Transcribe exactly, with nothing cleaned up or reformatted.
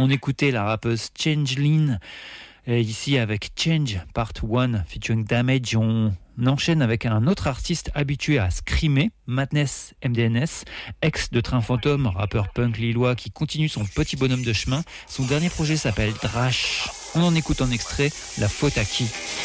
On écoutait la rappeuse Changeline, et ici avec Change Part un featuring Damage. On enchaîne avec un autre artiste habitué à scrimer, Madness M D N S, ex de Train Fantôme, rappeur punk lillois qui continue son petit bonhomme de chemin. Son dernier projet s'appelle Drash. On en écoute en extrait La faute à qui ?